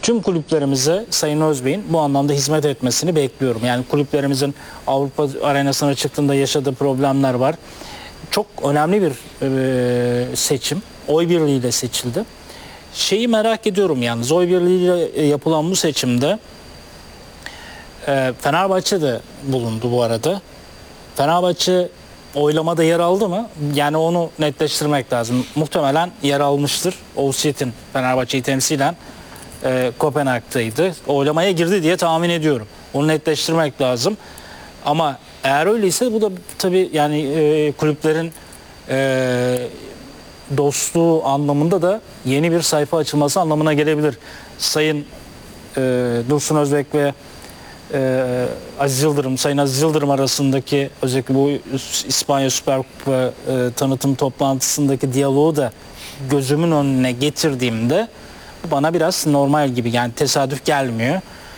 tüm kulüplerimize Sayın Özbey'in bu anlamda hizmet etmesini bekliyorum. Yani kulüplerimizin Avrupa arenasına çıktığında yaşadığı problemler var. Çok önemli bir seçim. Oy birliğiyle seçildi. Şeyi merak ediyorum yalnız, oy birliğiyle yapılan bu seçimde Fenerbahçe de bulundu bu arada. Fenerbahçe oylamada yer aldı mı? Yani onu netleştirmek lazım. Muhtemelen yer almıştır. Oğuz Çetin Fenerbahçe'yi temsilen Kopenhag'daydı. Oylamaya girdi diye tahmin ediyorum. Onu netleştirmek lazım. Ama eğer öyleyse bu da tabii yani kulüplerin dostluğu anlamında da yeni bir sayfa açılması anlamına gelebilir. Sayın Dursun Özbek ve Aziz Yıldırım, Sayın Aziz Yıldırım arasındaki özellikle bu İspanya Süper Kupa tanıtım toplantısındaki diyaloğu da gözümün önüne getirdiğimde bana biraz normal gibi, yani tesadüf gelmiyor.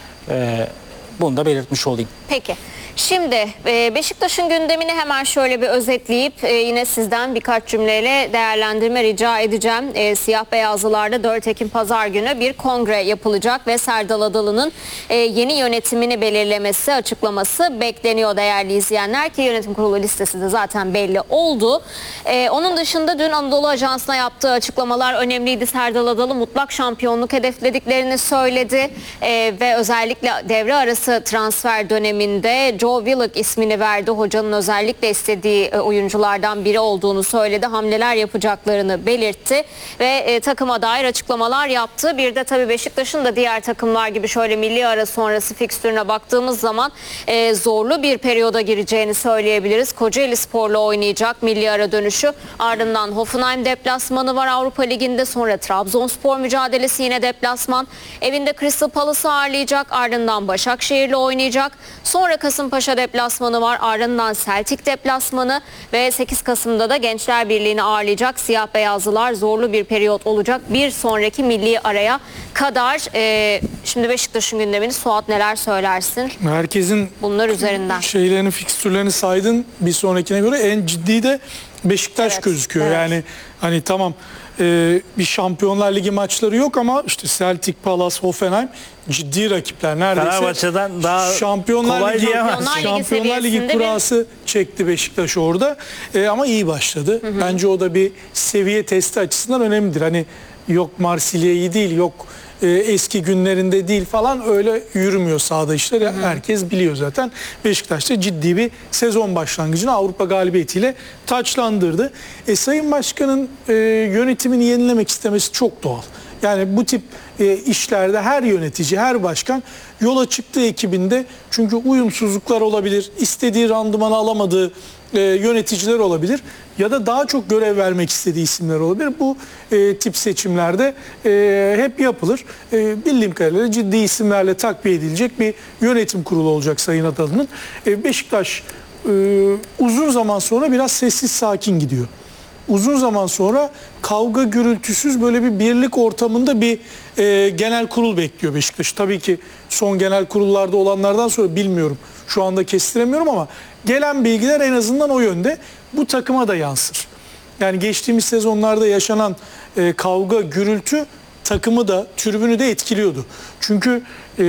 Bunu da belirtmiş olayım. Peki. Şimdi Beşiktaş'ın gündemini hemen şöyle bir özetleyip yine sizden birkaç cümleyle değerlendirme rica edeceğim. Siyah beyazlılarda 4 Ekim Pazar günü bir kongre yapılacak ve Serdal Adalı'nın yeni yönetimini belirlemesi, açıklaması bekleniyor değerli izleyenler, ki yönetim kurulu listesi de zaten belli oldu. Onun dışında dün Anadolu Ajansı'na yaptığı açıklamalar önemliydi. Serdal Adalı mutlak şampiyonluk hedeflediklerini söyledi ve özellikle devre arası transfer döneminde Joe Willock ismini verdi. Hocanın özellikle istediği oyunculardan biri olduğunu söyledi. Hamleler yapacaklarını belirtti ve takıma dair açıklamalar yaptı. Bir de tabii Beşiktaş'ın da diğer takımlar gibi şöyle milli ara sonrası fikstürüne baktığımız zaman zorlu bir periyoda gireceğini söyleyebiliriz. Kocaelispor'la oynayacak milli ara dönüşü. Ardından Hoffenheim deplasmanı var Avrupa Ligi'nde. Sonra Trabzonspor mücadelesi, yine deplasman. Evinde Crystal Palace'ı ağırlayacak. Ardından Başakşehir'le oynayacak. Sonra Kasımpaşa deplasmanı var. Ardından Celtic deplasmanı ve 8 Kasım'da da Gençler Birliği'ni ağırlayacak. Siyah beyazlılar zorlu bir periyot olacak bir sonraki milli araya kadar. Şimdi Beşiktaş'ın gündemini Suat, neler söylersin? Herkesin bunlar üzerinden şeylerini, fikstürlerini saydın, bir sonrakine göre en ciddi de Beşiktaş Evet, gözüküyor. evet. Yani hani tamam, bir Şampiyonlar Ligi maçları yok ama işte Celtic, Palace, Hoffenheim ciddi rakipler. Neredeyse Fenerbahçe'den daha kolay diyemezsin. Şampiyonlar Ligi kurası çekti Beşiktaş orada. Ama iyi başladı. Bence o da bir seviye testi açısından önemlidir. Hani yok Marsilya iyi değil, yok eski günlerinde değil falan, öyle yürümüyor sahada işler. Herkes biliyor zaten. Beşiktaş'ta ciddi bir sezon başlangıcını Avrupa galibiyetiyle taçlandırdı. Sayın Başkan'ın yönetimini yenilemek istemesi çok doğal. Yani bu tip işlerde her yönetici, her başkan yola çıktığı ekibinde, çünkü uyumsuzluklar olabilir, istediği randımanı alamadığı yöneticiler olabilir ya da daha çok görev vermek istediği isimler olabilir. Bu tip seçimlerde hep yapılır. Bildiğim kadarıyla ciddi isimlerle takviye edilecek bir yönetim kurulu olacak Sayın Adalı'nın. Beşiktaş uzun zaman sonra biraz sessiz sakin gidiyor. Uzun zaman sonra kavga gürültüsüz böyle bir birlik ortamında bir genel kurul bekliyor Beşiktaş. Tabii ki son genel kurullarda olanlardan sonra bilmiyorum. Şu anda kestiremiyorum ama gelen bilgiler en azından o yönde. Bu takıma da yansır. Yani geçtiğimiz sezonlarda yaşanan kavga, gürültü takımı da, tribünü de etkiliyordu. Çünkü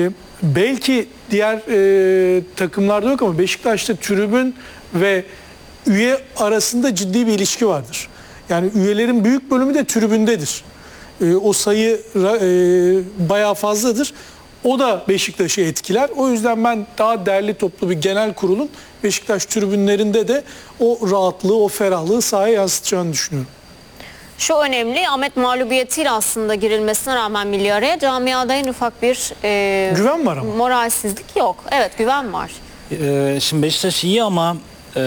belki diğer takımlarda yok ama Beşiktaş'ta tribün ve üye arasında ciddi bir ilişki vardır. Yani üyelerin büyük bölümü de tribündedir. O sayı bayağı fazladır. O da Beşiktaş'ı etkiler. O yüzden ben daha derli toplu bir genel kurulun Beşiktaş tribünlerinde de o rahatlığı, o ferahlığı sahaya yansıtacağını düşünüyorum. Şu önemli, Ahmet mağlubiyetiyle aslında girilmesine rağmen milli araya camiada en ufak bir güven var ama. Moralsizlik yok. Evet, güven var. Şimdi Beşiktaş iyi ama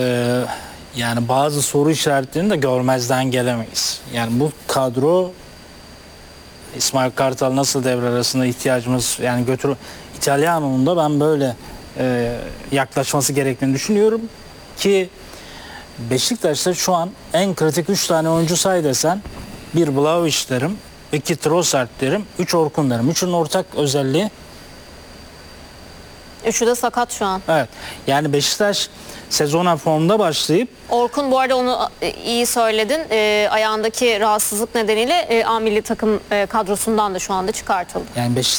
yani bazı soru işaretlerini de görmezden gelemeyiz. Yani bu kadro, İsmail Kartal nasıl devre arasında ihtiyacımız, yani İtalyana'nın da ben böyle yaklaşması gerektiğini düşünüyorum ki Beşiktaş'ta şu an en kritik 3 tane oyuncu say desen, 1 Vlahovic derim, 2 Trossard derim, 3 Orkun derim. Üçünün ortak özelliği, Üçü de sakat şu an. evet, yani Beşiktaş sezona formda başlayıp, Orkun, bu arada onu iyi söyledin, ayağındaki rahatsızlık nedeniyle A milli takım kadrosundan da şu anda çıkartıldı. yani